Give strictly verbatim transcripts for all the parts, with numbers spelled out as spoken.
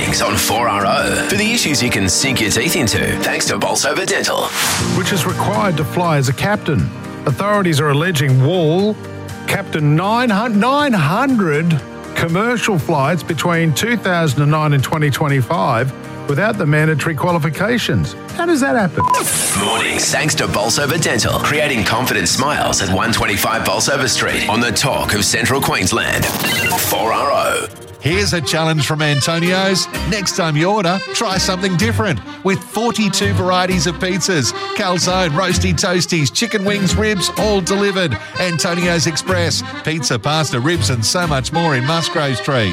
mornings on four R O for the issues you can sink your teeth into, thanks to Bolsover Dental. Which is required to fly as a captain. Authorities are alleging Wall captained nine hundred commercial flights between two thousand nine and twenty twenty-five without the mandatory qualifications. How does that happen? Mornings thanks to Bolsover Dental, creating confident smiles at one twenty-five Bolsover Street on the talk of Central Queensland. four R O. Here's a challenge from Antonio's. Next time you order, try something different with forty-two varieties of pizzas, calzone, roasty toasties, chicken wings, ribs, all delivered. Antonio's Express, pizza, pasta, ribs and so much more in Musgrave Street.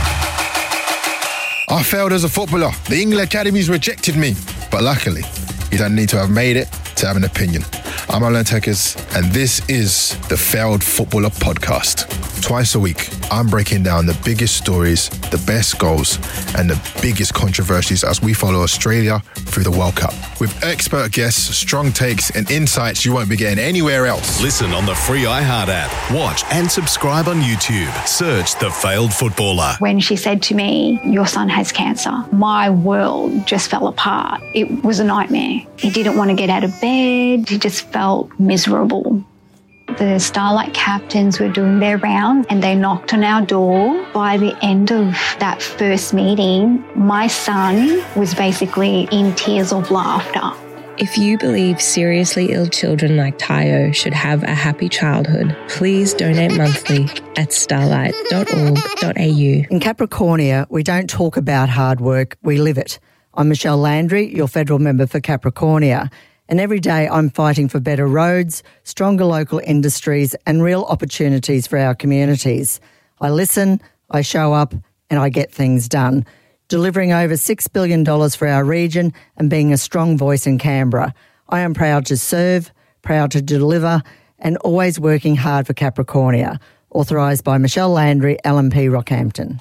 I failed as a footballer. The England Academies rejected me. But luckily, you don't need to have made it to have an opinion. I'm Alan Tekers, and this is the Failed Footballer Podcast. Twice a week, I'm breaking down the biggest stories, the best goals, and the biggest controversies as we follow Australia through the World Cup. With expert guests, strong takes, and insights you won't be getting anywhere else. Listen on the free iHeart app. Watch and subscribe on YouTube. Search The Failed Footballer. When she said to me, "Your son has cancer," my world just fell apart. It was a nightmare. He didn't want to get out of bed. He just felt miserable. The Starlight captains were doing their rounds and they knocked on our door. By the end of that first meeting, my son was basically in tears of laughter. If you believe seriously ill children like Tayo should have a happy childhood, please donate monthly at starlight dot org dot a u. In Capricornia, we don't talk about hard work, we live it. I'm Michelle Landry, your federal member for Capricornia. And every day I'm fighting for better roads, stronger local industries and real opportunities for our communities. I listen, I show up and I get things done, delivering over six billion dollars for our region and being a strong voice in Canberra. I am proud to serve, proud to deliver and always working hard for Capricornia. Authorised by Michelle Landry, L M P Rockhampton.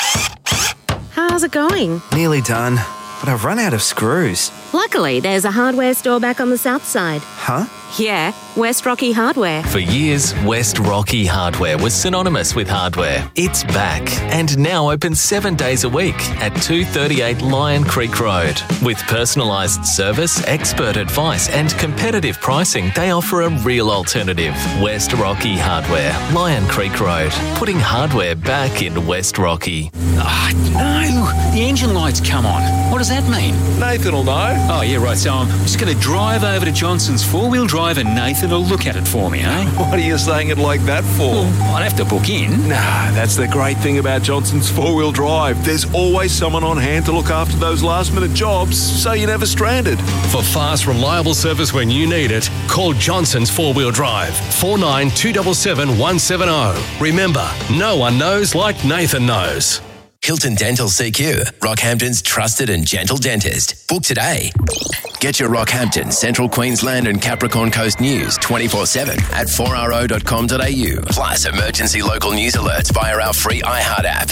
How's it going? Nearly done, but I've run out of screws. Luckily, there's a hardware store back on the south side. Huh? Yeah, West Rocky Hardware. For years, West Rocky Hardware was synonymous with hardware. It's back and now open seven days a week at two thirty-eight Lion Creek Road. With personalised service, expert advice and competitive pricing, they offer a real alternative. West Rocky Hardware, Lion Creek Road, putting hardware back in West Rocky. Ah, oh, no, the engine light's come on. What does that mean? Nathan will know. Oh, yeah, right, so I'm just going to drive over to Johnson's four-wheel drive and Nathan will look at it for me, eh? What are you saying it like that for? Well, I'd have to book in. Nah, that's the great thing about Johnson's four-wheel drive. There's always someone on hand to look after those last-minute jobs, so you're never stranded. For fast, reliable service when you need it, call Johnson's four-wheel drive, four nine two seven seven one seven zero. Remember, no one knows like Nathan knows. Hilton Dental C Q, Rockhampton's trusted and gentle dentist. Book today. Get your Rockhampton, Central Queensland and Capricorn Coast news twenty-four seven at four r o dot com dot a u. Plus emergency local news alerts via our free iHeart app.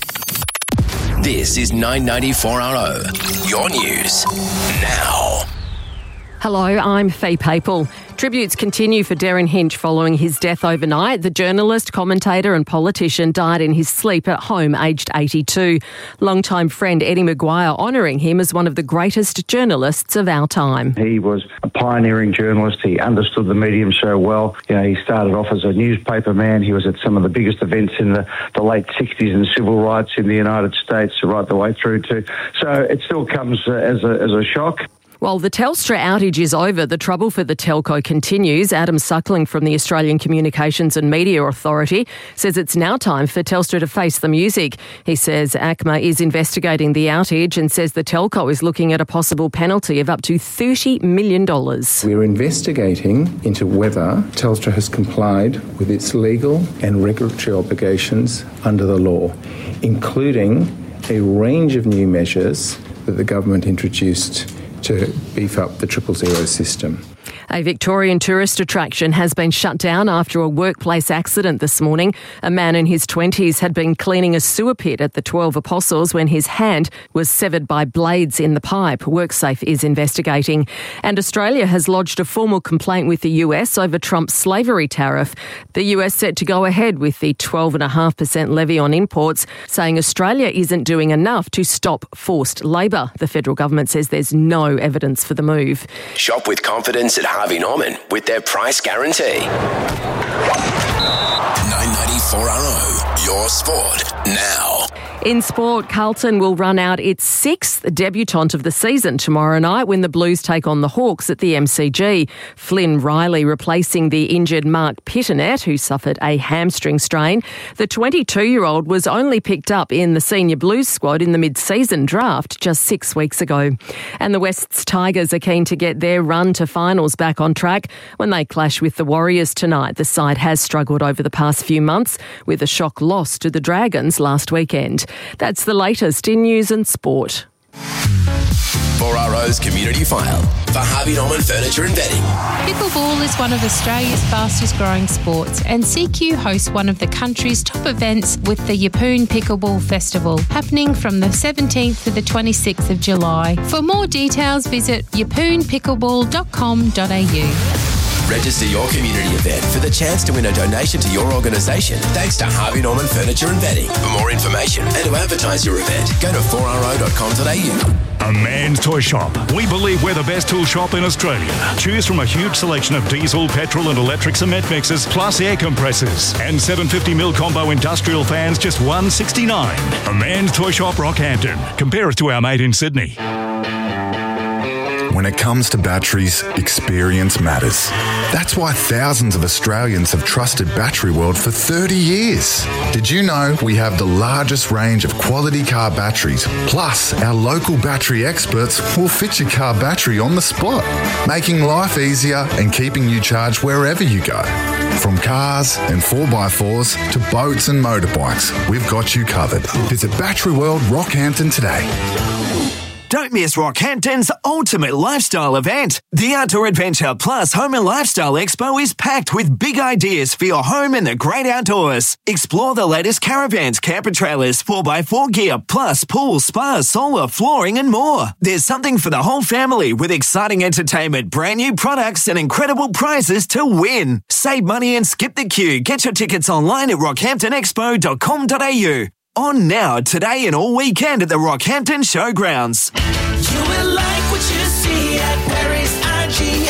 This is nine ninety four R O. Your news now. Hello, I'm Faye Papel. Tributes continue for Darren Hinch following his death overnight. The journalist, commentator and politician died in his sleep at home, aged eighty-two. Longtime friend Eddie Maguire honouring him as one of the greatest journalists of our time. He was a pioneering journalist. He understood the medium so well. You know, he started off as a newspaper man. He was at some of the biggest events in the, the late sixties in civil rights in the United States, right the way through to. So it still comes uh, as a as a shock. While the Telstra outage is over, the trouble for the telco continues. Adam Suckling from the Australian Communications and Media Authority says it's now time for Telstra to face the music. He says A C M A is investigating the outage and says the telco is looking at a possible penalty of up to thirty million dollars. We're investigating into whether Telstra has complied with its legal and regulatory obligations under the law, including a range of new measures that the government introduced to beef up the triple zero system. A Victorian tourist attraction has been shut down after a workplace accident this morning. A man in his twenties had been cleaning a sewer pit at the Twelve Apostles when his hand was severed by blades in the pipe. WorkSafe is investigating. And Australia has lodged a formal complaint with the U S over Trump's slavery tariff. The U S set to go ahead with the twelve point five percent levy on imports, saying Australia isn't doing enough to stop forced labour. The federal government says there's no evidence for the move. Shop with confidence at Harvey Norman with their price guarantee. nine ninety-four R O, your sport now. In sport, Carlton will run out its sixth debutant of the season tomorrow night when the Blues take on the Hawks at the M C G. Flynn Riley replacing the injured Mark Pittonet, who suffered a hamstring strain. The twenty-two-year-old was only picked up in the senior Blues squad in the mid-season draft just six weeks ago. And the West's Tigers are keen to get their run to finals back on track when they clash with the Warriors tonight. The side has struggled over the past few months with a shock loss to the Dragons last weekend. That's the latest in news and sport. four R O's Community File for Harvey Norman Furniture and Bedding. Pickleball is one of Australia's fastest growing sports, and C Q hosts one of the country's top events with the Yeppoon Pickleball Festival, happening from the seventeenth to the twenty-sixth of July. For more details, visit yeppoon pickleball dot com dot a u. Register your community event for the chance to win a donation to your organisation thanks to Harvey Norman Furniture and Bedding. For more information and to advertise your event, go to four r o dot com dot a u. A Man's Toy Shop. We believe we're the best tool shop in Australia. Choose from a huge selection of diesel, petrol and electric cement mixers, plus air compressors. And seven hundred fifty mil combo industrial fans, just one hundred sixty-nine dollars. A Man's Toy Shop, Rockhampton. Compare us to our mate in Sydney. When it comes to batteries, experience matters. That's why thousands of Australians have trusted Battery World for thirty years. Did you know we have the largest range of quality car batteries? Plus, our local battery experts will fit your car battery on the spot, making life easier and keeping you charged wherever you go. From cars and four by fours to boats and motorbikes, we've got you covered. Visit Battery World Rockhampton today. Don't miss Rockhampton's ultimate lifestyle event. The Outdoor Adventure Plus Home and Lifestyle Expo is packed with big ideas for your home and the great outdoors. Explore the latest caravans, camper trailers, four by four gear, plus pool, spa, solar, flooring and more. There's something for the whole family with exciting entertainment, brand new products and incredible prizes to win. Save money and skip the queue. Get your tickets online at rockhampton expo dot com dot a u. On now, today and all weekend at the Rockhampton Showgrounds. You will like what you see at Perry's I G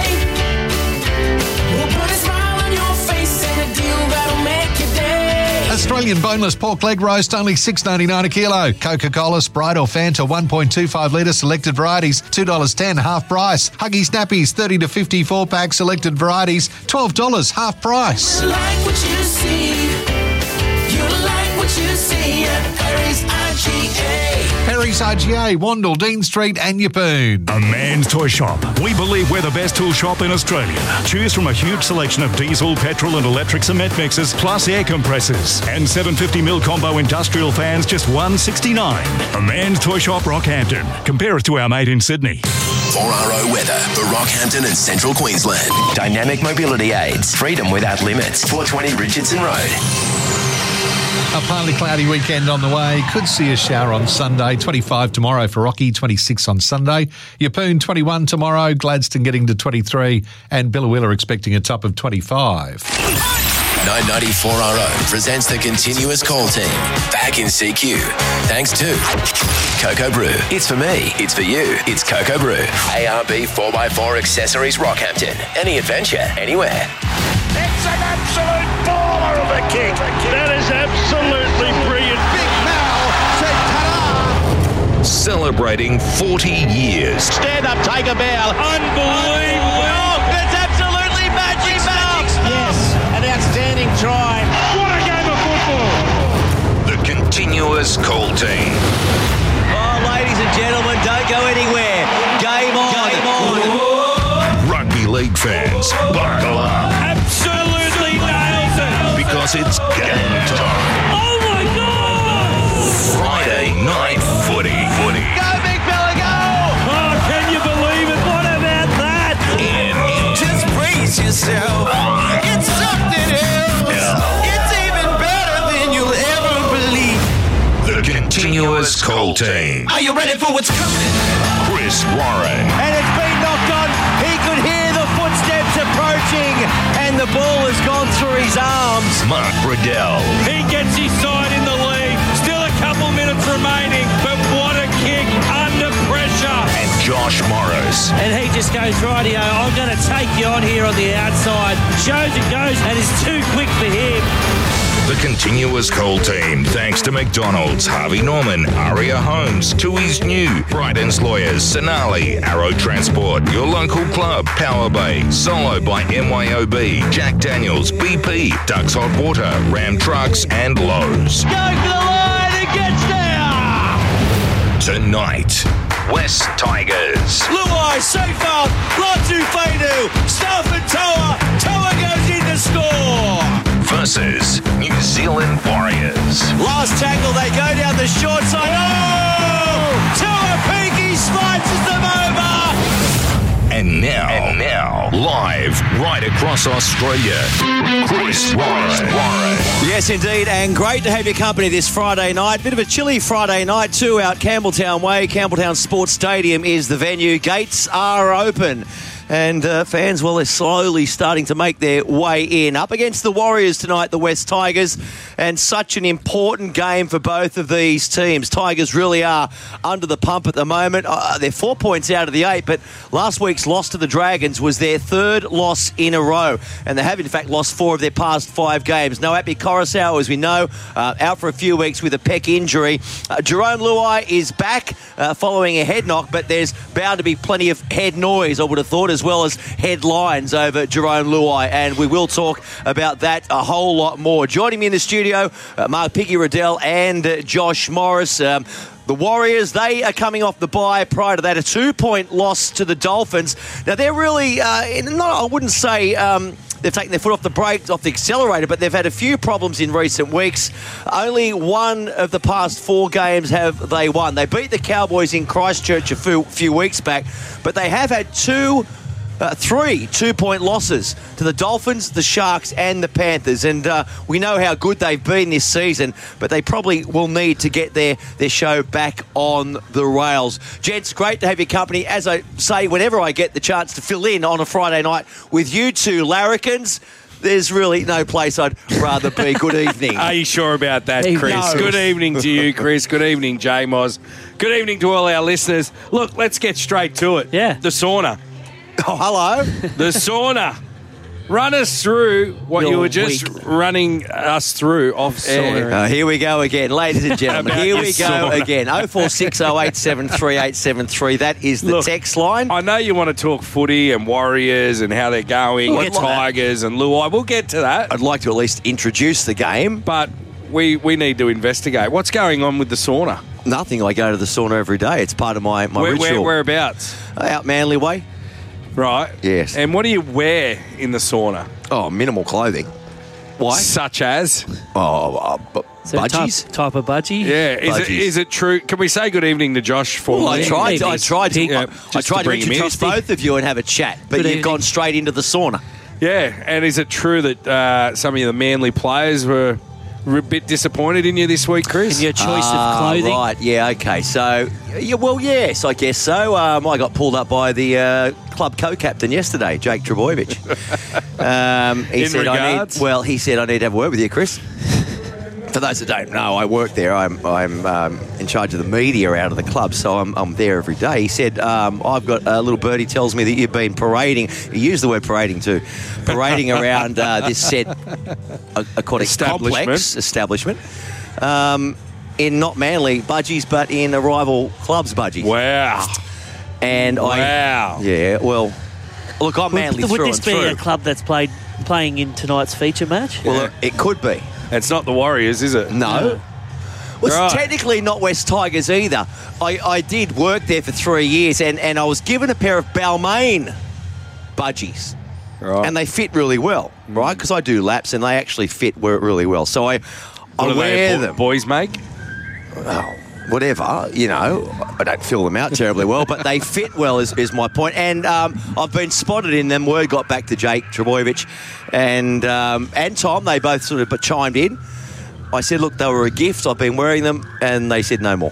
A. We'll put a smile on your face and a deal that'll make your day. Australian boneless pork leg roast, only six dollars ninety-nine a kilo. Coca-Cola, Sprite or Fanta, one point two five litre, selected varieties, two dollars ten, half price. Huggy Snappies, thirty to fifty-four pack, selected varieties, twelve dollars, half price. You like what you see. You like what you see at Perry's I G A. Perry's I G A, Wandle, Dean Street and Yeppoon. A Man's Toy Shop. We believe we're the best tool shop in Australia. Choose from a huge selection of diesel, petrol and electric cement mixers, plus air compressors. And seven hundred fifty mil combo industrial fans, just one hundred sixty-nine dollars. A Man's Toy Shop, Rockhampton. Compare us to our mate in Sydney. four R O weather for Rockhampton and Central Queensland. Dynamic mobility aids. Freedom without limits. four twenty Richardson Road. A partly cloudy weekend on the way. Could see a shower on Sunday. twenty-five tomorrow for Rocky, twenty-six on Sunday. Yeppoon, twenty-one tomorrow. Gladstone getting to twenty-three. And Billawilla expecting a top of twenty-five. nine ninety-four R O presents the continuous call team. Back in C Q. Thanks to Cocoa Brew. It's for me. It's for you. It's Cocoa Brew. A R B four by four Accessories Rockhampton. Any adventure, anywhere. It's an absolute baller of a kick. That is absolutely brilliant. Big Mal said ta-da. Celebrating forty years. Stand up, take a bow. Unbelievable. Oh, it's absolutely magic stuff. Yes, an outstanding try. What a game of football. The continuous call team. Oh, ladies and gentlemen, don't go anywhere. Game on. Game on. Rugby league fans, buckle up. Absolutely nails it. Because it's game time. Oh my God! Friday night footy. Footy. Go, big fella, go! Oh, can you believe it? What about that? In, in continuous call team. Are you ready for what's coming? Chris Warren. And it's been knocked on. He could hear the footsteps approaching, and the ball has gone through his arms. Mark Bradell. He gets his side in the lead. Still a couple minutes remaining, but what a kick under pressure. And Josh Morris. And he just goes, rightio, I'm going to take you on here on the outside. Shows it goes, and it's too quick for him. The continuous call team, thanks to McDonald's, Harvey Norman, Aria Homes, Tui's New, Bryden's Lawyers, Sonali, Arrow Transport, your local club, Power Bay, Solo by M Y O B, Jack Daniels, B P, Ducks Hot Water, Ram Trucks, and Lowe's. Go for the line, it gets there! Tonight, West Tigers. Luai, Seyfarth, Latu Fadu, Stafford Toa, Toa goes in to score! Versus New Zealand Warriors. Last tackle, they go down the short side. Oh! Tuapiki slices them over! And now, and now, live right across Australia, Chris Warren. Yes, indeed, and great to have your company this Friday night. Bit of a chilly Friday night too out Campbelltown Way. Campbelltown Sports Stadium is the venue. Gates are open. And uh, fans, well, they're slowly starting to make their way in. Up against the Warriors tonight, the West Tigers, and such an important game for both of these teams. Tigers really are under the pump at the moment. Uh, they're four points out of the eight, but last week's loss to the Dragons was their third loss in a row, and they have, in fact, lost four of their past five games. No Api Coruscant, as we know, uh, out for a few weeks with a pec injury. Uh, Jerome Luai is back uh, following a head knock, but there's bound to be plenty of head noise, I would have thought, as well as headlines over Jerome Luai, and we will talk about that a whole lot more. Joining me in the studio, uh, Mark Piggy Riddell and uh, Josh Morris. Um, The Warriors, they are coming off the bye. Prior to that, a two-point loss to the Dolphins. Now, they're really, uh, not, I wouldn't say um, they've taken their foot off the brake, off the accelerator, but they've had a few problems in recent weeks. Only one of the past four games have they won. They beat the Cowboys in Christchurch a few, few weeks back, but they have had two... Uh, three two-point losses to the Dolphins, the Sharks and the Panthers. And uh, we know how good they've been this season, but they probably will need to get their, their show back on the rails. Gents, great to have your company. As I say, whenever I get the chance to fill in on a Friday night with you two larrikins, there's really no place I'd rather be. Good evening. Are you sure about that, He Chris? knows. Good evening to you, Chris. Good evening, J Moz. Good evening to all our listeners. Look, let's get straight to it. Yeah. The sauna. Oh, hello. The sauna. Run us through what Your you were just week. running us through off air. Uh, here we go again, ladies and gentlemen. About Here your we go sauna. again. oh four six oh eight seven three eight seven three. That is the Look, text line. I know you want to talk footy and Warriors and how they're going, We'll and get to that. Tigers and Luai. We'll get to that. I'd like to at least introduce the game. But we, we need to investigate. What's going on with the sauna? Nothing. I go to the sauna every day. It's part of my, my Where, where, ritual. whereabouts? Out Manly Way. Right. Yes. And what do you wear in the sauna? Oh, minimal clothing. Why? Such as? Oh, uh, bu- budgies. Type, type of budgie? Yeah. Is it, Budgies. is it true? Can we say good evening to Josh for Well, I tried. To, I tried to. Yeah, I, I just tried to to, bring him in. introduce both of you and have a chat, but Good you've evening. gone straight into the sauna. Yeah. And is it true that uh, some of the Manly players were a bit disappointed in you this week, Chris? In your choice Ah, of clothing? Right, yeah, okay. So, yeah, well, yes, I guess so. Um, I got pulled up by the uh, club co-captain yesterday, Jake Trebojevic. um, he In said, I regards? need, well, he said, I need to have a word with you, Chris. For those that don't know, I work there. I'm, I'm um, in charge of the media out of the club, so I'm, I'm there every day. He said, um, I've got a little birdie tells me that you've been parading. He used the word parading too. Parading around uh, this said uh, aquatic Establishment. complex establishment. Um, in not Manly budgies, but in a rival club's budgies. Wow. And Wow. I, yeah, well, look, I'm Manly Would, would through this and be through. a club that's played playing in tonight's feature match? Well, uh, it could be. It's not the Warriors, is it? No. Well, Right. it's technically not West Tigers either. I, I did work there for three years, and, and I was given a pair of Balmain budgies. Right. And they fit really well, right? Because I do laps, and they actually fit really well. So I, I What do wear they, bo- them. boys make? Well, whatever, you know. I don't fill them out terribly well, but they fit well is, is my point. And um, I've been spotted in them. Word got back to Jake Trebojevic and, um, and Tom. They both sort of chimed in. I said, look, they were a gift. I've been wearing them, and they said no more.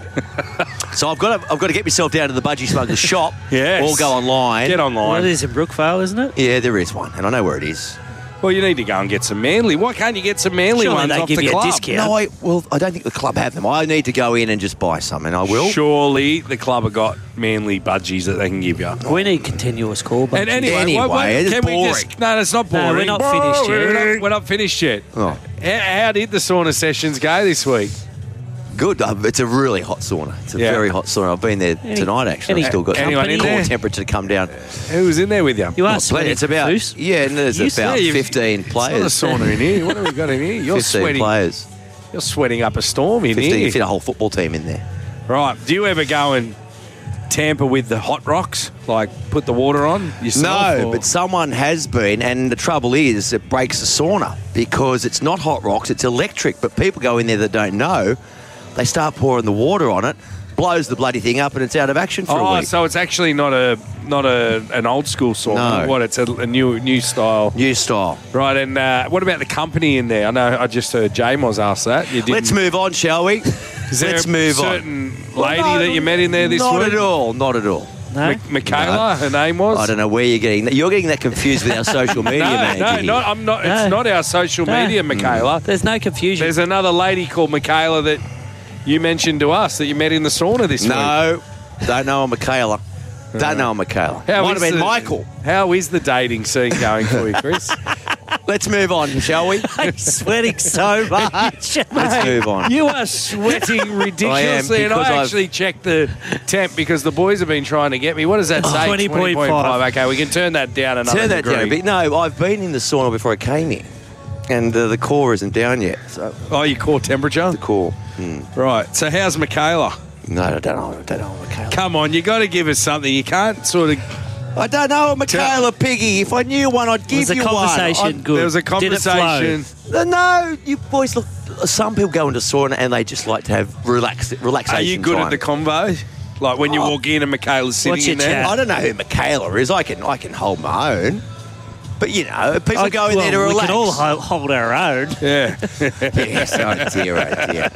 So I've got to, I've got to get myself down to the Budgie Smugglers shop. Yes. Or go online. Get online. Well, it is in Brookvale, isn't it? Yeah, there is one, and I know where it is. Well, you need to go and get some Manly. Why can't you get some Manly Surely ones they off give the you a club? discount. No, I well, I don't think the club have them. I need to go in and just buy some, and I will. Surely the club have got Manly budgies that they can give you. We need continuous call. And anyway, Anyway, what, what, it's can we boring. just? No, that's not boring. No, we're not finished yet. We're not, we're not finished yet. Oh. How, how did the sauna sessions go this week? Good. Uh, it's a really hot sauna. It's a Yeah. very hot sauna. I've been there Any- tonight, actually. any I've still got Anyone in core there? temperature to come down. Who was in there with you? You are Not plenty. sweating. It's about Goose. yeah, and there's You about say you've- fifteen It's players. not a sauna in here. What have we got in here? You're fifteen sweating. players. You're sweating up a storm in Fifteen. You here. fit a whole football team in there. Right. Do you ever go and tamper with the hot rocks? Like put the water on yourself? No, or- but someone has been, and the trouble is it breaks the sauna because it's not hot rocks, it's electric. But people go in there that don't know, they start pouring the water on it, blows the bloody thing up, and it's out of action for a Oh, week. so it's actually not a not a an old school sauna. No. What? It's a, a new new style. New style. Right. And uh, what about the company in there? I know I just heard J-Moz ask that. You didn't. Let's move on, shall we? Is there Let's a move on. certain Well, lady no, that you met in there this not week? at all. Not at all. No? Mi- Michaela, her name was. I don't know where you're getting that. You're getting that confused with our social media no, manager. no, here. not, I'm not. No. It's not our social No. media, Michaela. There's no confusion. There's another lady called Michaela that you mentioned to us that you met in the sauna this week. No, don't know a Michaela. Don't know a Michaela. How Might have is been the- Michael. How is the dating scene going for you, Chris? Let's move on, shall we? He's sweating so much. Let's move on. You are sweating ridiculously, and because I I've- actually checked the temp because the boys have been trying to get me. What does that Oh, say? twenty point five. Okay, we can turn that down another Turn that degree. down a bit. No, I've been in the sauna before I came here, and uh, the core isn't down yet. So Oh, your core temperature? the core. Hmm. Right. So how's Michaela? No, I don't know. I don't know a Michaela. Come on, you got to give us something. You can't sort of. I don't know a Michaela Piggy. If I knew one, I'd give Was the you conversation one. good? There was a Did it flow? conversation. I- No, you boys look. Some people go into sauna and they just like to have relax, relaxation. Are you good time. at the convo? Like when you Oh. walk in and Michaela's sitting What's your in there? chat? I don't know who Michaela is. I can I can hold my own. But, you know, people I- go in well, there to we relax. can all ho- hold our own. Yeah. Yes, oh dear, oh dear.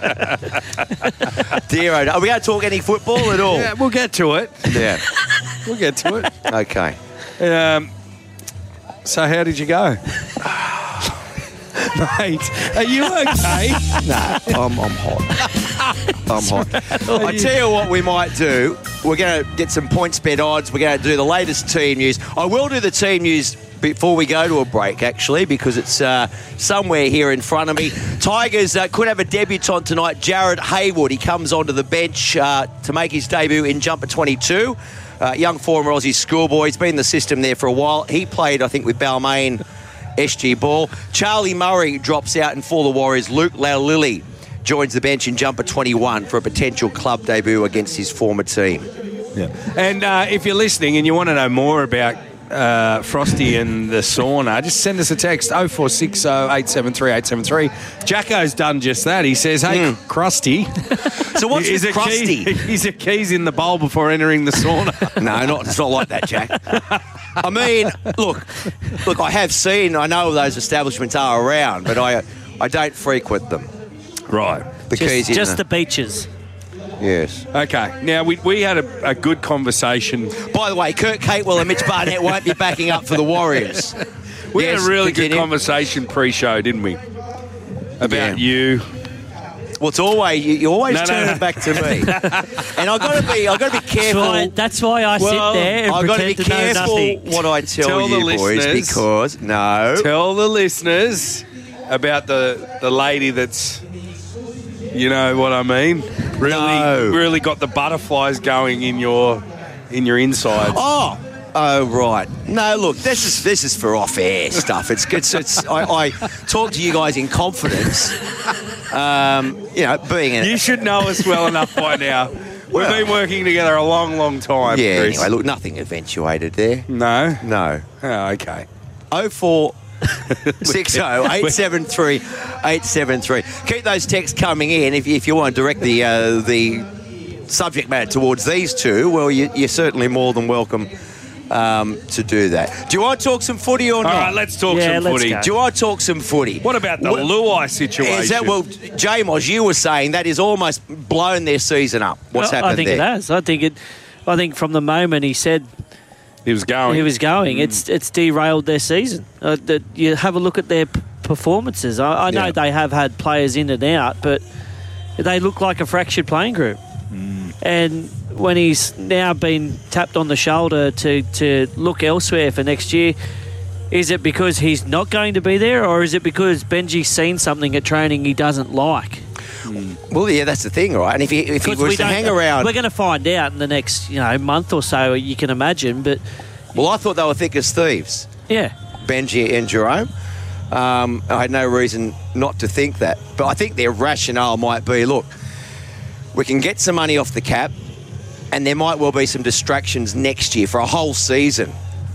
dear, oh dear. Are we going to talk any football at all? Yeah, we'll get to it. Yeah. We'll get to it. Okay. Um, so how did you go? Mate, are you okay? No, I'm, I'm hot. I'm hot. I tell you what we might do. We're going to get some points bet odds. We're going to do the latest team news. I will do the team news before we go to a break, actually, because it's uh, somewhere here in front of me. Tigers uh, could have a debutant tonight, Jared Haywood. He comes onto the bench uh, to make his debut in jumper twenty-two. Uh, young former Aussie schoolboy. He's been in the system there for a while. He played, I think, with Balmain S G Ball. Charlie Murray drops out, and for the Warriors, Luke Laulili joins the bench in jumper twenty-one for a potential club debut against his former team. Yeah. And uh, if you're listening and you want to know more about uh, Frosty and the sauna, just send us a text oh four six oh, eight seven three, eight seven three. Jacko's done just that. He says, hey, Mm. Krusty. So what's is with a Krusty? Key, is a keys in the bowl before entering the sauna? No, not, it's not like that, Jack. I mean, look, look. I have seen. I know those establishments are around, but I, I don't frequent them. Right. The Just, keys in just the, the beaches. yes. Okay. Now, we, we had a, a good conversation. By the way, Kurt Catewell and Mitch Barnett won't be backing up for the Warriors. We Yes, had a really continue. good conversation pre-show, didn't we? About Yeah. you. Well, it's always you, you always No, turn no. it back to me, and I've got to be I've got to be That's careful. why, that's why I Well, sit there and I've got to be pretend to, know careful nothing. what I tell, Tell the you boys listeners. because no. Tell the listeners about the, the lady that's, you know what I mean? Really, No. really got the butterflies going in your in your insides. Oh, oh, right. No, look, this is this is for off-air stuff. It's good. So it's I, I talk to you guys in confidence. Um, you know, being a, You should know us well enough by now. We've Well- been working together a long, long time. yeah. Chris. Anyway, look, nothing eventuated there. No. No. Oh, okay. Oh four six oh eight seven three eight seven three. Keep those texts coming in if you, if you want to direct the uh, the subject matter towards these two. Well, you, you're certainly more than welcome um, to do that. Do you want to talk some footy or All not? right, let's talk Yeah, some let's footy. go. Do you want to talk some footy? What about the What- Luai situation? Is that, well, J-Mos, you were saying that is almost blown their season up. What's I- happened I think there? it has. I think it. I think from the moment he said he was going, he was going, it's it's derailed their season. Uh, that you have a look at their p- performances. I, I know Yeah. they have had players in and out, but they look like a fractured playing group. Mm. And when he's now been tapped on the shoulder to, to look elsewhere for next year, is it because he's not going to be there, or is it because Benji's seen something at training he doesn't like? Well, yeah, that's the thing, right? And if he, if he Because was we to don't- hang around... We're going to find out in the next you know month or so, you can imagine, but... Well, I thought they were thick as thieves. Yeah. Benji and Jerome. Um, I had no reason not to think that. But I think their rationale might be, look, we can get some money off the cap and there might well be some distractions next year for a whole season.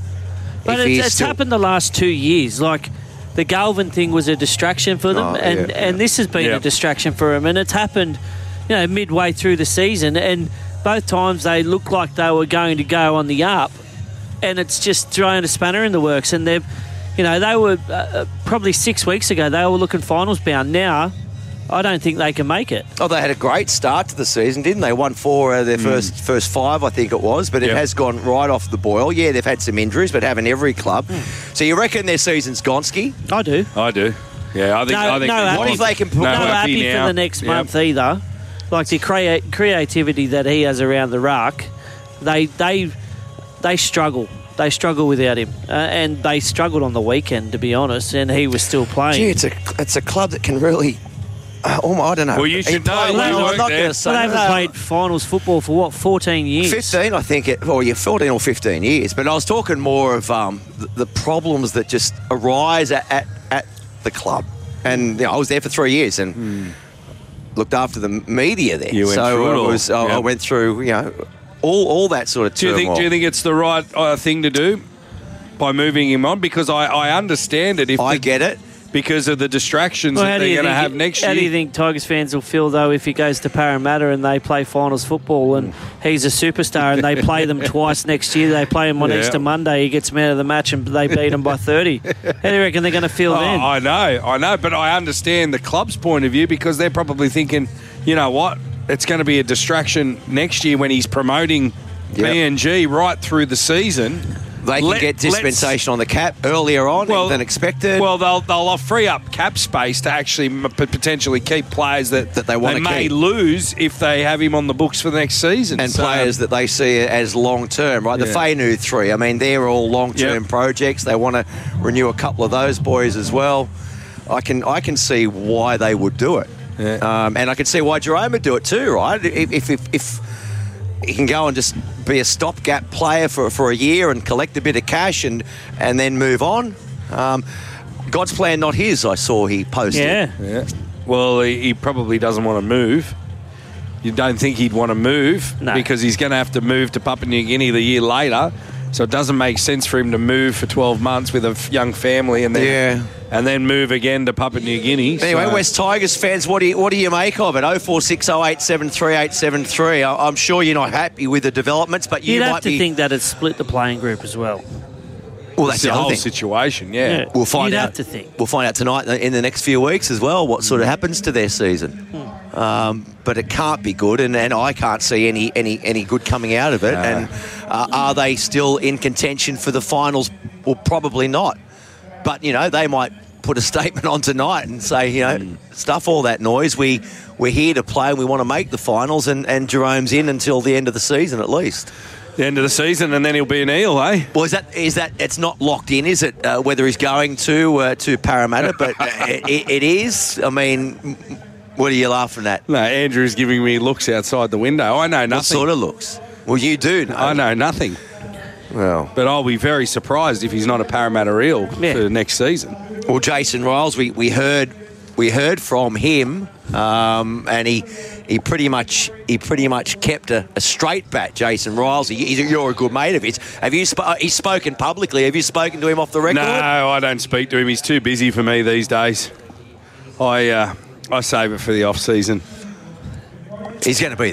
But If it's, he's it's still- happened the last two years. Like, the Galvin thing was a distraction for them, Oh, and, yeah, and this has been Yeah. a distraction for them. And it's happened, you know, midway through the season, and both times they looked like they were going to go on the up, and it's just thrown a spanner in the works. And they've, you know, they were uh, probably six weeks ago, they were looking finals bound. Now, I don't think they can make it. Oh, they had a great start to the season, didn't they? Won four out of their Mm. first first five, I think it was, but it Yep. has gone right off the boil. Yeah, they've had some injuries, but haven't every club. Mm. So you reckon their season's Gonski? I do. I do. Yeah, I think. no, I think no they're happy, What if they can put- no no happy now. for the next Yep. month either. Like the crea- creativity that he has around the ruck, they they they struggle. They struggle without him, uh, and they struggled on the weekend, to be honest. And he was still playing. Gee, it's a it's a club that can really. Uh, oh, I don't know. Well, you He should know. played- You well, I'm worked not there. going to say Well, they haven't no. played finals football for what, fourteen years? fifteen, I think. It, well, yeah, fourteen or fifteen years. But I was talking more of um, the, the problems that just arise at, at, at the club. And you know, I was there for three years and looked after the media there. You went so through it I, all. was, I, I Yep. went through, you know, all all that sort of Do you turmoil. think? Do you think it's the right uh, thing to do by moving him on? Because I, I understand it. If I the- get it. because of the distractions Well, that how do they're you going to think- have next How year. do you think Tigers fans will feel, though, if he goes to Parramatta and they play finals football and he's a superstar and they play them twice next year? They play him on Yeah. Easter Monday, he gets man of the match and they beat him by thirty. How do you reckon they're going to feel Oh, then? I know, I know, but I understand the club's point of view because they're probably thinking, you know what, it's going to be a distraction next year when he's promoting Yep. P N G right through the season. They can Let- get dispensation on the cap earlier on Well- than expected. Well, they'll they'll free up cap space to actually m- p- potentially keep players that, That they wanna may keep. lose if they have him on the books for the next season. and So- players that they see as long term, right? The Yeah. Fainu three, I mean, they're all long term Yep. projects. They want to renew a couple of those boys as well. I can I can see why they would do it, Yeah. um, and I can see why Jerome would do it too, right? If if if, if he can go and just be a stopgap player for for a year and collect a bit of cash and and then move on. Um, God's plan, not his. I saw he posted. Yeah. Yeah. Well, he, he probably doesn't want to move. You don't think he'd want to move No. because he's going to have to move to Papua New Guinea the year later. So it doesn't make sense for him to move for twelve months with a f- young family and then Yeah. and then move again to Papua New Guinea. Anyway, So- West Tigers fans, what do you what do you make of it? oh four six oh eight seven three eight seven three. I- I'm sure you're not happy with the developments, but you You'd might have to be. think that it's split the playing group as well. well, It's that's the the other whole thing. situation, yeah. Yeah. We'll find You'd out. have to think. We'll find out tonight in the next few weeks as well what sort of happens to their season. Um, but it can't be good, and, and I can't see any, any, any good coming out of it. No. And uh, are they still in contention for the finals? Well, probably not. But you know, they might put a statement on tonight and say, you know, stuff all that noise. We we're here to play, and we want to make the finals. And, and Jerome's in until the end of the season, at least. The end of the season, and then he'll be an eel, eh? Well, is that is that it's not locked in, is it? Uh, whether he's going to uh, to Parramatta, but uh, it, it is. I mean. What are you laughing at? No, Andrew's giving me looks outside the window. I know nothing. What sort of looks? Well, you do know. I know nothing. Well, But I'll be very surprised if he's not a Parramatta eel Yeah. for next season. well, Jason Riles, we, we heard we heard from him, um, and he he pretty much he pretty much kept a, a straight bat. Jason Riles, he, he's, you're a good mate of his. Have you sp- he's spoken publicly? Have you spoken to him off the record? No, I don't speak to him. He's too busy for me these days. I uh, I save it for the off season. He's going to be there.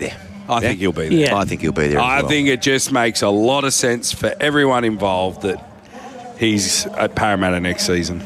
I think he'll be there. Yeah. I think he'll be there as I well. think it just makes a lot of sense for everyone involved that he's at Parramatta next season.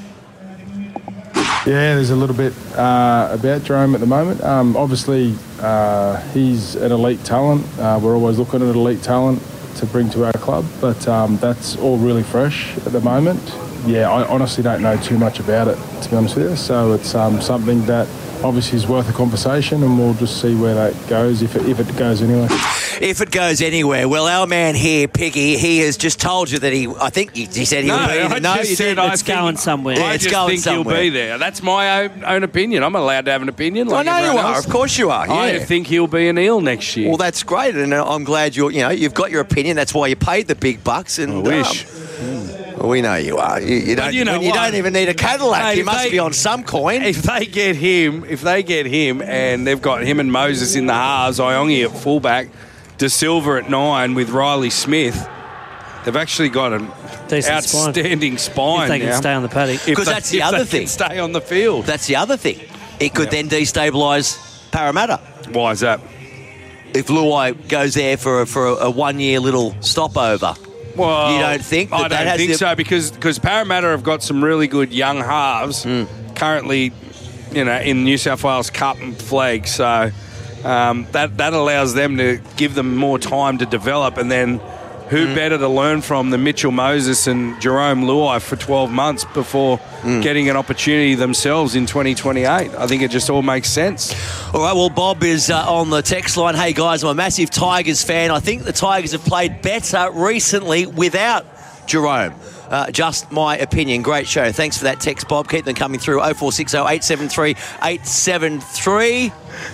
Yeah, there's a little bit uh, about Jerome at the moment. Um, obviously, uh, he's an elite talent. Uh, we're always looking at elite talent to bring to our club, but um, that's all really fresh at the moment. Yeah, I honestly don't know too much about it, to be honest with you. So it's um, something that obviously is worth a conversation, and we'll just see where that goes, if it, if it goes anywhere. If it goes anywhere. Well, our man here, Piggy, he has just told you that he, I think he, he said he'll No, be there. I No, just you said didn't. I It's think- going somewhere. Yeah, I it's just going think somewhere. he'll be there. That's my own, own opinion. I'm allowed to have an opinion. Like I know you everyone are. else. Of course you are. Yeah. I think he'll be an Eel next year. Well, that's great, and I'm glad you're. You know, you've got your opinion. That's why you paid the big bucks. And I wish. um, we know you are. You, you But don't. you know when you what? don't even need a Cadillac. Mate, you if must they- be on some coin. If they get him, if they get him, and they've got him and Moses in the halves, Iongi at fullback, De Silva at nine with Riley Smith, they've actually got an Decent spine. outstanding spine. If they can now. stay on the paddock. If Because they- that's the if other they thing. can stay on the field. That's the other thing. It could then destabilise Parramatta. Why is that? If Luai goes there for a, for a, a one-year little stopover. Well, You don't think that I that don't has think the- so because because Parramatta have got some really good young halves Hmm. currently, you know, in New South Wales Cup and flag. So um, that that allows them to give them more time to develop, and then who Hmm. better to learn from than Mitchell Moses and Jerome Luai for twelve months before Hmm. getting an opportunity themselves in twenty twenty-eight. I think it just all makes sense. All right, well, Bob is uh, on the text line. Hey, guys, I'm a massive Tigers fan. I think the Tigers have played better recently without Jerome. Uh, just my opinion. Great show. Thanks for that text, Bob. Keep them coming through. oh four six oh, eight seven three, eight seven three.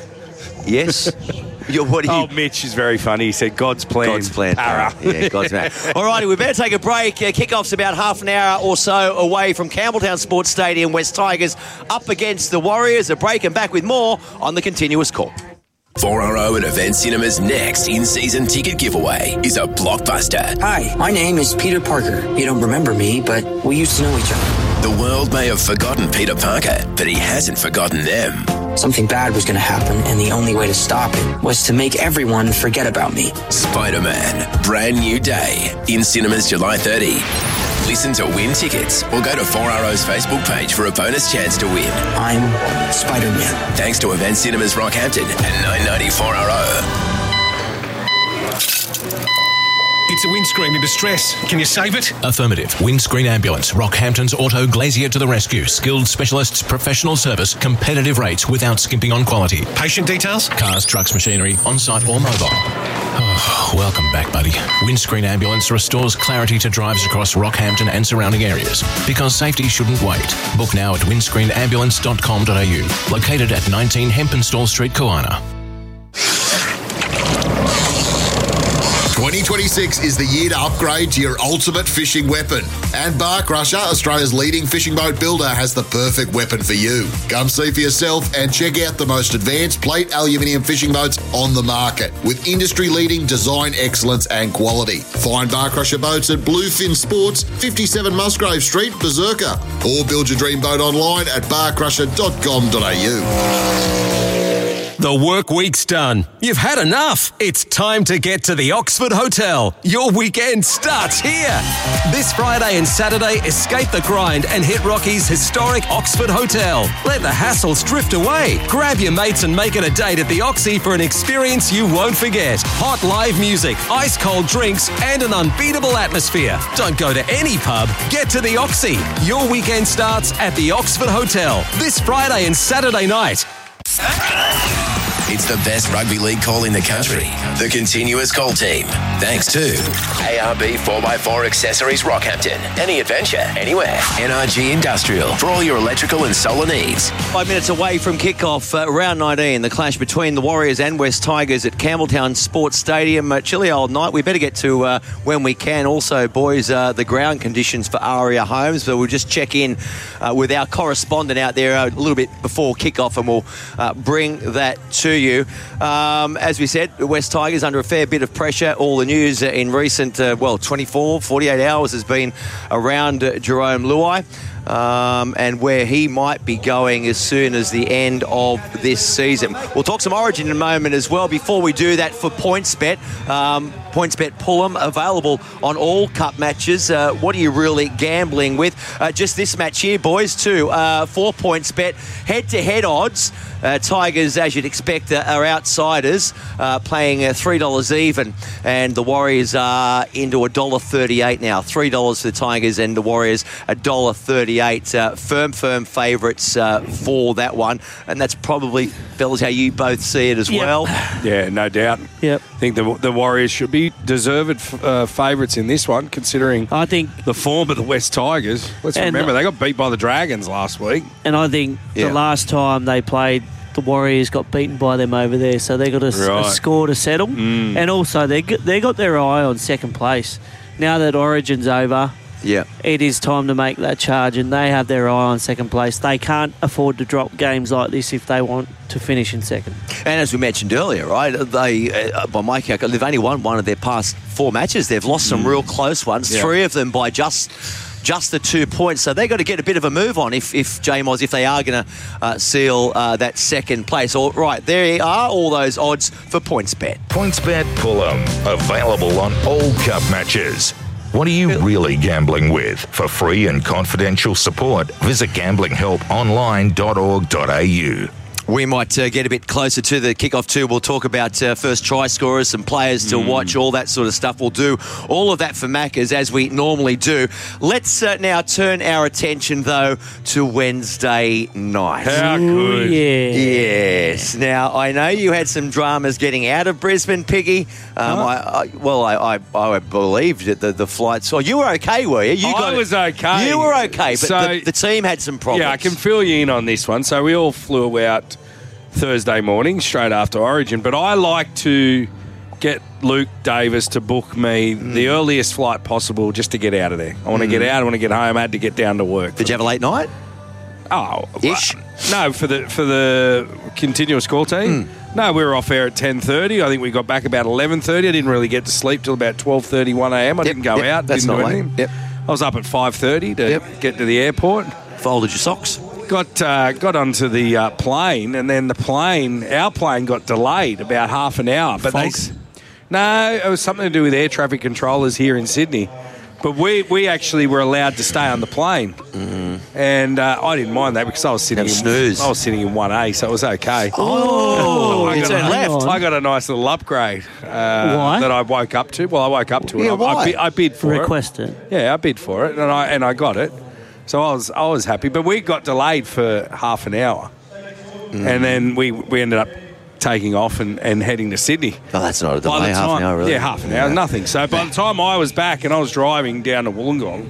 Yes. You're, what are you? Oh, Mitch is very funny. He said, God's plan. God's plan. Para. Yeah, God's plan. All righty, we better take a break. Uh, Kickoff's about half an hour or so away from Campbelltown Sports Stadium. West Tigers up against the Warriors. A break and back with more on the continuous call. four R O and Event Cinema's next in-season ticket giveaway is a blockbuster. Hi, my name is Peter Parker. You don't remember me, but we used to know each other. The world may have forgotten Peter Parker, but he hasn't forgotten them. Something bad was going to happen, and the only way to stop it was to make everyone forget about me. Spider-Man, brand new day, in cinemas July thirtieth. Listen to win tickets or go to four R O's Facebook page for a bonus chance to win. I'm Spider-Man. Thanks to Event Cinemas Rockhampton and nine ninety four R O. It's a windscreen in distress. Can you save it? Affirmative. Windscreen Ambulance. Rockhampton's Auto Glazier to the rescue. Skilled specialists, professional service, competitive rates without skimping on quality. Patient details? Cars, trucks, machinery, on-site or mobile. Oh, welcome back, buddy. Windscreen Ambulance restores clarity to drives across Rockhampton and surrounding areas. Because safety shouldn't wait. Book now at windscreen ambulance dot com dot a u. Located at nineteen Hempenstall Street, Koana. twenty twenty-six is the year to upgrade to your ultimate fishing weapon. And Bar Crusher, Australia's leading fishing boat builder, has the perfect weapon for you. Come see for yourself and check out the most advanced plate aluminium fishing boats on the market with industry-leading design excellence and quality. Find Bar Crusher boats at Bluefin Sports, fifty-seven Musgrave Street, Berserker, or build your dream boat online at bar crusher dot com dot a u. The work week's done. You've had enough. It's time to get to the Oxford Hotel. Your weekend starts here. This Friday and Saturday, escape the grind and hit Rocky's historic Oxford Hotel. Let the hassles drift away. Grab your mates and make it a date at the Oxy for an experience you won't forget. Hot live music, ice cold drinks, and an unbeatable atmosphere. Don't go to any pub. Get to the Oxy. Your weekend starts at the Oxford Hotel this Friday and Saturday night. It's the best rugby league call in the country. The Continuous Call Team. Thanks to A R B four by four Accessories Rockhampton. Any adventure, anywhere. N R G Industrial for all your electrical and solar needs. Five minutes away from kickoff, uh, round nineteen, the clash between the Warriors and West Tigers at Campbelltown Sports Stadium. Uh, chilly old night. We better get to uh, when we can. Also, boys, uh, the ground conditions for Aria Homes. But we'll just check in uh, with our correspondent out there a little bit before kickoff, and we'll uh, bring that to you. Um, as we said, the West Tigers under a fair bit of pressure. All the news in recent, uh, well, twenty-four, forty-eight hours has been around uh, Jerome Luai. um, and where he might be going as soon as the end of this season. We'll talk some Origin in a moment as well. Before we do that, for PointsBet, um, PointsBet Pullum available on all cup matches. Uh, what are you really gambling with? Uh, just this match here, boys, too. Uh, for PointsBet, head-to-head odds. Uh, Tigers, as you'd expect, uh, are outsiders, uh, playing uh, three dollars even, and the Warriors are into one dollar thirty-eight now. three dollars for the Tigers and the Warriors, one dollar thirty-eight. Uh, firm, firm favourites uh, for that one, and that's probably, fellas, how you both see it as Yep. well. Yeah, no doubt. Yep. I think the the Warriors should be deserved uh, favourites in this one, considering I think the form of the West Tigers. Let's And- remember, they got beat by the Dragons last week. And I think Yeah. the last time they played, the Warriors got beaten by them over there, so they got a, a Right. score to settle. Mm. And also, they g- they got their eye on second place. Now that Origin's over, Yeah. it is time to make that charge, and they have their eye on second place. They can't afford to drop games like this if they want to finish in second. And as we mentioned earlier, right, they, uh, by my calculation, they've only won one of their past four matches. They've lost some real close ones, Yeah. three of them by just just the two points. So they've got to get a bit of a move on if, if J-Moz, if they are going to uh, seal uh, that second place. All right, there are all those odds for PointsBet. PointsBet Pullum, available on all cup matches. What are you really gambling with? For free and confidential support, visit gambling help online dot org dot a u. We might uh, get a bit closer to the kickoff too. We'll talk about uh, first try scorers, some players to watch, all that sort of stuff. We'll do all of that for Maccas as we normally do. Let's uh, now turn our attention though to Wednesday night. How good. Yes. Now I know you had some dramas getting out of Brisbane, Piggy. Um, I, I, well, I, I, I believed that the, the flights. Oh, you were okay, were you? You I got it. was okay. You were okay, but So- the, the team had some problems. Yeah, I can fill you in on this one. So we all flew out Thursday morning, straight after Origin. But I like to get Luke Davis to book me Mm. the earliest flight possible just to get out of there. I want to get out. I want to get home. I had to get down to work. Did you have a late night? Oh, Ish? no, for the for the continuous call team. Mm. No, we were off air at ten thirty. I think we got back about eleven thirty. I didn't really get to sleep till about twelve thirty, one a.m. I Yep, didn't go yep, out. that's didn't not do late. anything. Yep. I was up at five thirty to Yep. get to the airport. Folded your socks. Got uh, got onto the uh, plane, and then the plane, our plane, got delayed about half an hour. But they, Fog? s- no, it was something to do with air traffic controllers here in Sydney. But we, we actually were allowed to stay on the plane, mm-hmm. and uh, I didn't mind that because I was sitting in snooze. I was sitting in one A, so it was okay. Oh, I you got turned a, left. I got a nice little upgrade uh, Why? that I woke up to. Well, I woke up to it. Yeah, I, why? I, bid, I bid for Request it. it. Yeah, I bid for it, and I and I got it. So I was I was happy, but we got delayed for half an hour, Mm. and then we we ended up taking off and, and heading to Sydney. Oh, that's not a By delay, the half time, an hour, really. Yeah, half an hour, nothing. So by the time I was back and I was driving down to Wollongong,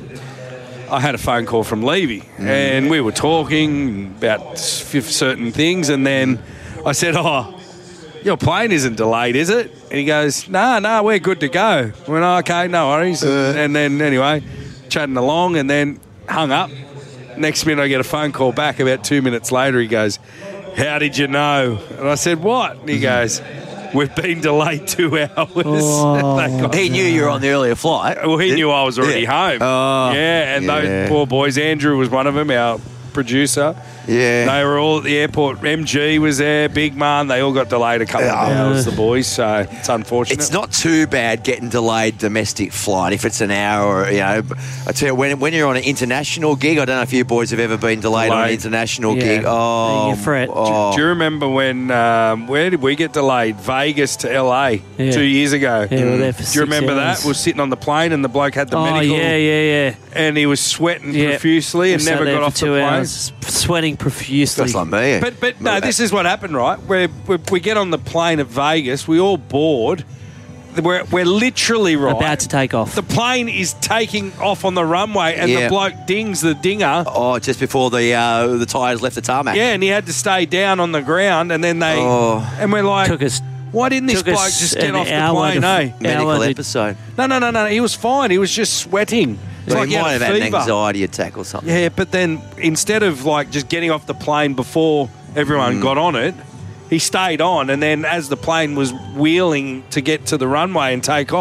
I had a phone call from Levy, Mm. and we were talking about s- certain things, and then I said, "Oh, your plane isn't delayed, is it?" And he goes, "No, no, we're good to go." I went, oh, "Okay, no worries." Uh. And then anyway, chatting along, and then hung up. Next minute, I get a phone call back. About two minutes later, he goes, "How did you know?" And I said, "What?" And he goes, "We've been delayed two hours." Oh. They got- He knew you were on the earlier flight. well, he knew I was already Yeah. home. Oh, yeah, and yeah. those poor boys. Andrew was one of them, our producer. Yeah. They were all at the airport. M G was there, Big Man. They all got delayed a couple of Yeah. hours, the boys, so it's unfortunate. It's not too bad getting delayed domestic flight if it's an hour or, you know. I tell you, when, when you're on an international gig, I don't know if you boys have ever been delayed on an Delayed. international Yeah. gig. Oh, You fret. oh. Do you remember when, um, where did we get delayed? Vegas to L A Yeah. two years ago. Yeah, we were there for Do you six remember hours. that? We were sitting on the plane and the bloke had the Oh, medical. yeah, yeah, yeah. And he was sweating Yeah. profusely and We sat never there got for off two the plane. hours, sweating profusely. That's like me. But but no, this is what happened, right? We're, we we get on the plane at Vegas. We all board. We're we're literally right. About to take off. The plane is taking off on the runway, and Yeah. the bloke dings the dinger. Oh, just before the uh, the tyres left the tarmac. Yeah, and he had to stay down on the ground, and then they Oh. and we're like, Took us. why didn't this took bloke us just get an off the hour plane? to- eh? Medical hour to- episode. No, no, no, no. He was fine. He was just sweating. It's Well, like he he might had have a had an fever. anxiety attack or something. Yeah, but then instead of like just getting off the plane before everyone Mm. got on it, he stayed on, and then as the plane was wheeling to get to the runway and take off,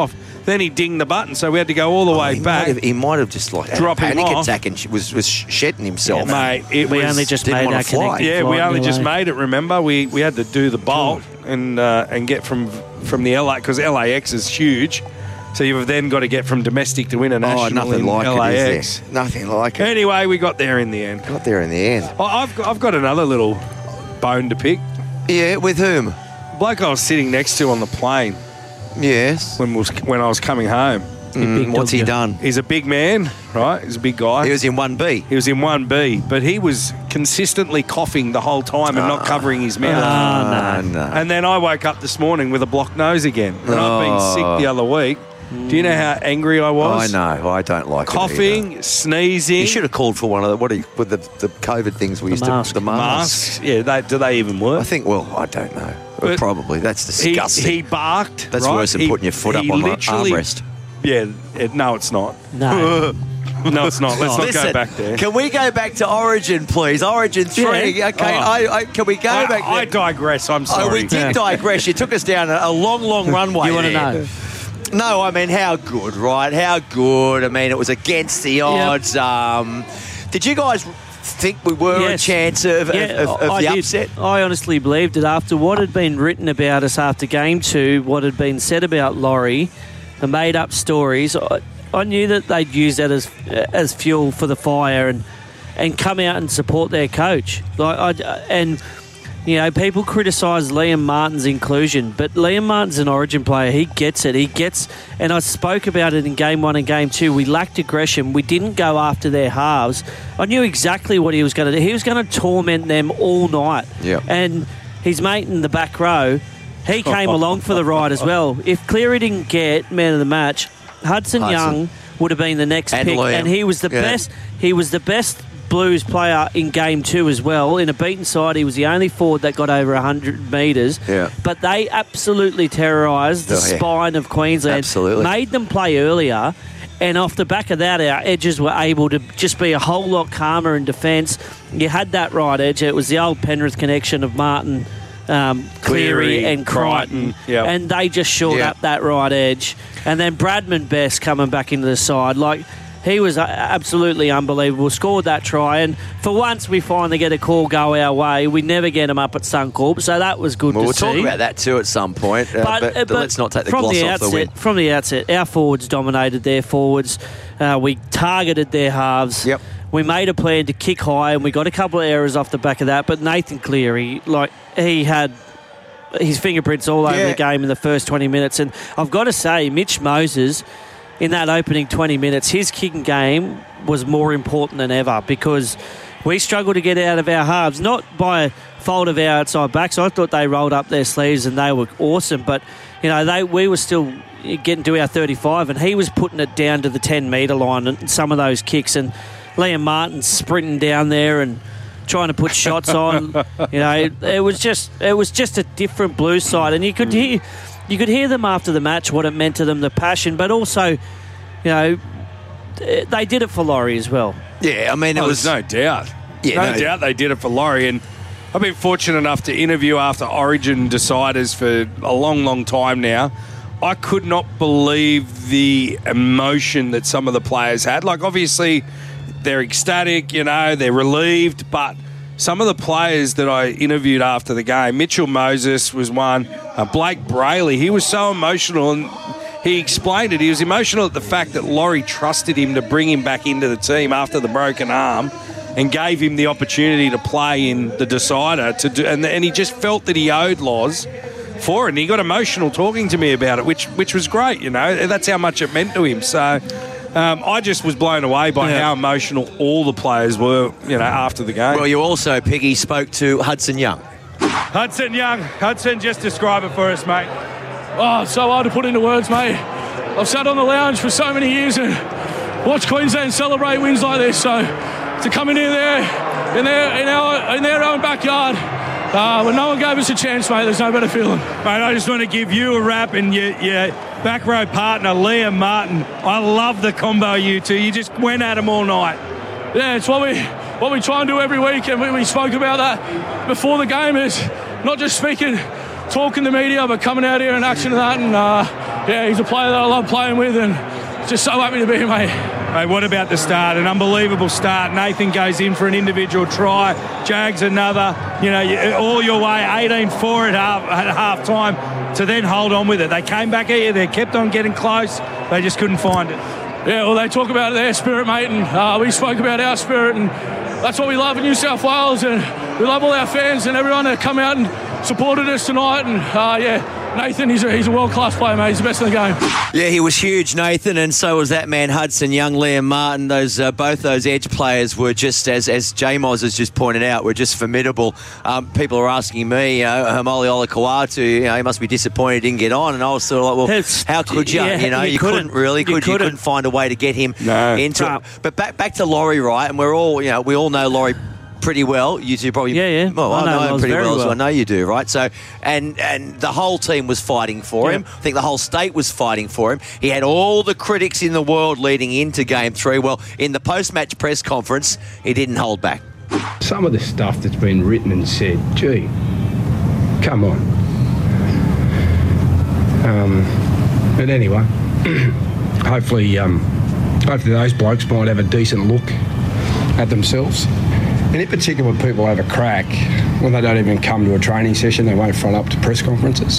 Then he dinged the button, so we had to go all the way he back. Might have, he might have just like had Drop a him panic off. attack and sh- was was shedding himself. Yeah, mate, it We was, only just didn't made wanna our fly. connecting Yeah, flight we only just anyway. made it. Remember, we we had to do the bolt and uh, and get from from the L A because L A X is huge. So you've then got to get from domestic to international. Oh, nothing in like L A it, X. is there? Nothing like it. Anyway, we got there in the end. Got there in the end. Oh, I've got, I've got another little bone to pick. Yeah, with whom? Bloke I was sitting next to on the plane. Yes. When was when I was coming home. Mm, what's he done? He's a big man, right? He's a big guy. He was in one B. He was in one B, but he was consistently coughing the whole time and not covering his mouth. Ah, no. no. And then I woke up this morning with a blocked nose again. And I've been Oh. sick the other week. Do you know how angry I I was? know. I don't like it either. Coughing, sneezing. You should have called for one of the what do you, with the, the COVID things we The used mask. to the masks. Masks. Yeah, they, do they even work? I think. Well, I don't know. But Probably. That's he, disgusting. he barked. That's right? worse than He- putting your foot up he on the literally- armrest. Yeah, it, no, it's not. No. No, it's not. Let's not Listen, go back there. Can we go back to Origin, please? Origin three. Yeah. Okay. Oh. I, I, can we go I, back there? I digress. I'm sorry. Oh, we did digress. You took us down a, a long, long runway. You wanna there. know? No, I mean, how good, right? How good. I mean, it was against the odds. Um, did you guys think we were Yes. a chance of, of- Yeah, of, of I the did. upset? I honestly believed it after what had been written about us after game two, what had been said about Laurie, the made-up stories. I, I knew that they'd use that as as fuel for the fire and and come out and support their coach. Like I, and you know, people criticise Liam Martin's inclusion, but Liam Martin's an Origin player. He gets it. He gets, and I spoke about it in game one and game two. We lacked aggression. We didn't go after their halves. I knew exactly what he was going to do. He was going to torment them all night. Yeah. And his mate in the back row, he came along for the ride as well. If Cleary didn't get man of the match, Hudson, Hudson. Young would have been the next And pick, Liam. and he was the Yeah. best. He was the best Blues player in game two as well. In a beaten side, he was the only forward that got over one hundred metres. Yeah. But they absolutely terrorised the Oh, yeah. spine of Queensland. Absolutely. Made them play earlier. And off the back of that, our edges were able to just be a whole lot calmer in defence. You had that right edge. It was the old Penrith connection of Martin, um, Cleary, Cleary, and Crichton. Crichton, yep. And they just shored Yeah. up that right edge. And then Bradman Best coming back into the side. Like, he was uh, absolutely unbelievable. Scored that try. And for once, we finally get a call go our way. We never get him up at Suncorp. So that was good Well, to we'll see. talk about that too at some point. Uh, but, uh, let's not take the from gloss the off outset, the win. From the outset, our forwards dominated their forwards. Uh, we targeted their halves. Yep. We made a plan to kick high, and we got a couple of errors off the back of that. But Nathan Cleary, like, he had his fingerprints all over Yeah. the game in the first twenty minutes. And I've got to say, Mitch Moses, in that opening twenty minutes, his kicking game was more important than ever because we struggled to get out of our halves, not by fault of our outside backs. I thought they rolled up their sleeves and they were awesome, but you know they we were still getting to our thirty-five, and he was putting it down to the ten metre line and some of those kicks, and Liam Martin sprinting down there and trying to put shots on. You know, it was just it was just a different Blues side, and you could hear you could hear them after the match what it meant to them, the passion, but also, you know, they did it for Laurie as well. Yeah, I mean, it Oh, was there's no doubt. Yeah, no, no. doubt they did it for Laurie. And I've been fortunate enough to interview after Origin deciders for a long, long time now. I could not believe the emotion that some of the players had. Like, obviously, they're ecstatic, you know, they're relieved, but some of the players that I interviewed after the game, Mitchell Moses was one, uh, Blake Brayley, he was so emotional, and he explained it. He was emotional at the fact that Laurie trusted him to bring him back into the team after the broken arm and gave him the opportunity to play in the decider. To do, and, and he just felt that he owed Loz for it, and he got emotional talking to me about it, which which was great, you know. That's how much it meant to him. So um, I just was blown away by Yeah. how emotional all the players were, you know, after the game. Well, you also, Piggy, spoke to Hudson Young. Hudson Young. Hudson, just describe it for us, mate. Oh, it's so hard to put into words, mate. I've sat on the lounge for so many years and watched Queensland celebrate wins like this. So to come in here there, in their, in our, in their own backyard, uh, when no one gave us a chance, mate, there's no better feeling. Mate, I just want to give you a rap and your, your back row partner, Liam Martin. I love the combo, you two. You just went at him all night. Yeah, it's what we what we try and do every week, and we, we spoke about that before the game, is not just speaking, talking to the media, but coming out here and action that, and uh, yeah, he's a player that I love playing with, and just so happy to be here, mate. Mate, what about the start? An unbelievable start. Nathan goes in for an individual try. Jags another. You know, you- all your way, eighteen four at half at half time to then hold on with it. They came back at you. They kept on getting close. They just couldn't find it. Yeah, well, they talk about their spirit, mate, and uh, we spoke about our spirit, and that's what we love in New South Wales, and we love all our fans and everyone that come out and supported us tonight, and uh, yeah, Nathan, he's a, he's a world-class player, mate. He's the best in the game. Yeah, he was huge, Nathan, and so was that man Hudson Young, Liam Martin. Those uh, both those edge players were just, as as J-Moz has just pointed out, were just formidable. Um, people are asking me, uh, Hamoli Olakawatu, you know, he must be disappointed he didn't get on, and I was sort of like, well, It's- how could you? yeah, you know, you you, couldn't, couldn't. really, You could you? couldn't. Couldn't find a way to get him No. into No. it. But back back to Laurie, right? And we're all, you know, we all know Laurie pretty well. You two probably, Yeah, yeah. Well, I I know know, him Loz pretty very well, so well. I know you do, right? So, and and the whole team was fighting for Yeah. him. I think the whole state was fighting for him. He had all the critics in the world leading into Game Three. Well, in the post-match press conference, he didn't hold back. Some of the stuff that's been written and said, gee, come on. Um, but anyway, hopefully, um, hopefully those blokes might have a decent look at themselves. And in particular, when people have a crack, when they don't even come to a training session, they won't front up to press conferences.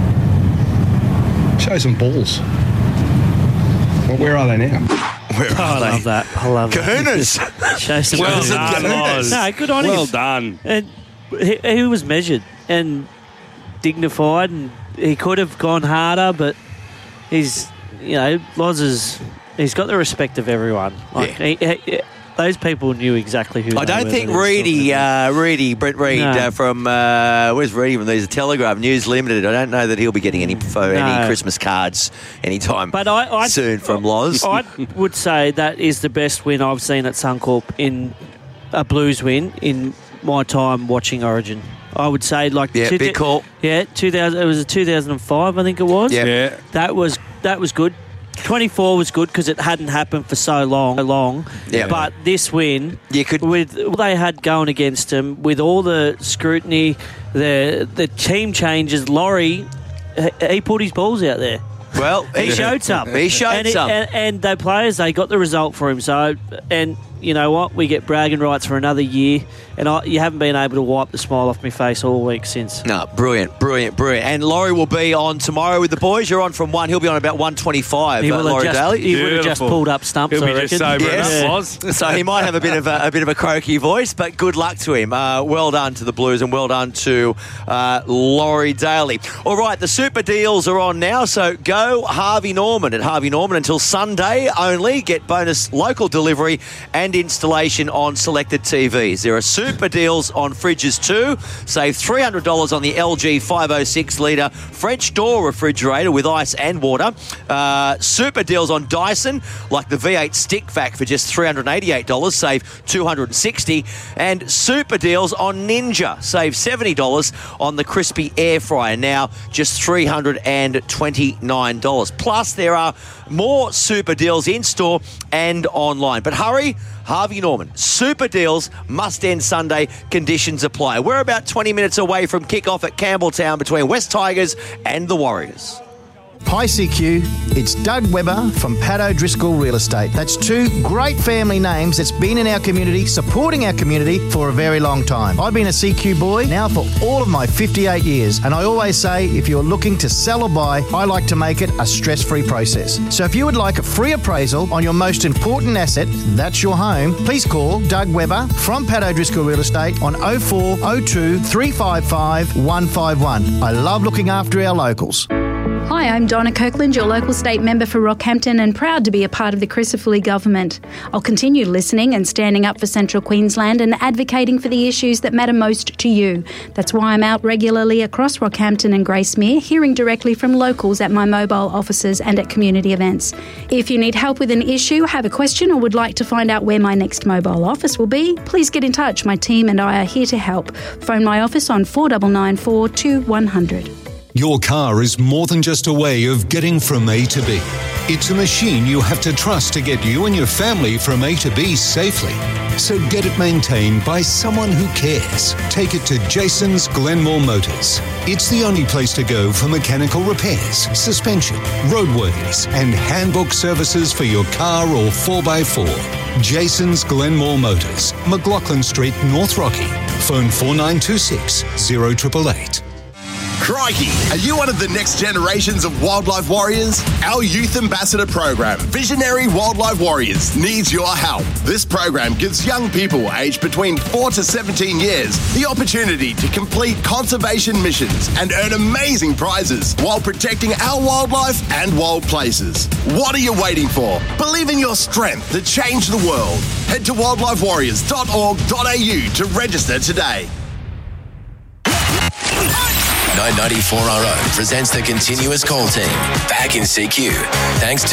Show some balls. Well, where are they now? Where Oh, I love that. I love Kahunas. that. Show some Well good- done, Loz. No, good on him. Well done. And he, he was measured and dignified, and he could have gone harder, but he's, you know, Loz is, he's got the respect of everyone. Like, he, he, those people knew exactly who I they don't were think that he was Reedy, talking about. uh, Reedy, Brett Reed No. uh, from, uh, where's Reedy from? There's a Telegraph News Limited. I don't know that he'll be getting any pho- No. any Christmas cards anytime But I, I, soon from Loz. I would say that is the best win I've seen at Suncorp in a Blues win in my time watching Origin. I would say like Yeah, two big call. Yeah, two thousand. It was a two thousand five, I think it was. Yeah. Yeah. that was that was good. twenty-four was good because it hadn't happened for so long. So long. Yeah. But this win, You could- with what they had going against them, with all the scrutiny, the the team changes, Laurie, he- he put his balls out there. Well, He showed some. He showed and it- some. and, and the players, they got the result for him. So, and you know what? We get bragging rights for another year, and I, you haven't been able to wipe the smile off my face all week since. No, brilliant, brilliant, brilliant. And Laurie will be on tomorrow with the boys. You're on from one. He'll be on about one twenty-five. He Uh, will have Laurie just, Daly. he would have just Beautiful. pulled up stumps, He'll I be reckon. just sobering Yes. up, Loz. So he might have a bit of a, a bit of a croaky voice, but good luck to him. Uh, well done to the Blues, and well done to uh, Laurie Daly. All right, the super deals are on now, so go Harvey Norman at Harvey Norman until Sunday only. Get bonus local delivery and installation on selected T Vs. There are super deals on fridges too. Save three hundred dollars on the L G five oh six litre French door refrigerator with ice and water. Uh, super deals on Dyson, like the V eight Stick Vac for just three hundred eighty-eight dollars, save two hundred sixty dollars. And super deals on Ninja, save seventy dollars on the crispy air fryer, now just three hundred twenty-nine dollars. Plus, there are more super deals in store and online. But hurry, Harvey Norman. Super deals must end Sunday. Conditions apply. We're about twenty minutes away from kickoff at Campbelltown between West Tigers and the Warriors. Hi C Q, it's Doug Webber from Pat O'Driscoll Real Estate. That's two great family names that's been in our community, supporting our community for a very long time. I've been a C Q boy now for all of my fifty-eight years, and I always say if you're looking to sell or buy, I like to make it a stress-free process. So if you would like a free appraisal on your most important asset, that's your home, please call Doug Webber from Pat O'Driscoll Real Estate on oh four oh two, three five five, one five one. I love looking after our locals. Hi, I'm Donna Kirkland, your local state member for Rockhampton, and proud to be a part of the Crisafulli government. I'll continue listening and standing up for Central Queensland and advocating for the issues that matter most to you. That's why I'm out regularly across Rockhampton and Gracemere, hearing directly from locals at my mobile offices and at community events. If you need help with an issue, have a question, or would like to find out where my next mobile office will be, please get in touch. My team and I are here to help. Phone my office on four nine nine four, two one zero zero. Your car is more than just a way of getting from A to B. It's a machine you have to trust to get you and your family from A to B safely. So get it maintained by someone who cares. Take it to Jason's Glenmore Motors. It's the only place to go for mechanical repairs, suspension, roadworthies, and handbook services for your car or four by four. Jason's Glenmore Motors, McLaughlin Street, North Rocky. Phone four nine two six, zero eight eight eight. Crikey! Are you one of the next generations of wildlife warriors? Our Youth Ambassador program, Visionary Wildlife Warriors, needs your help. This program gives young people aged between four to seventeen years the opportunity to complete conservation missions and earn amazing prizes while protecting our wildlife and wild places. What are you waiting for? Believe in your strength to change the world. Head to wildlife warriors dot org dot a u to register today. nine ninety-four R O presents the continuous call team back in C Q. Thanks to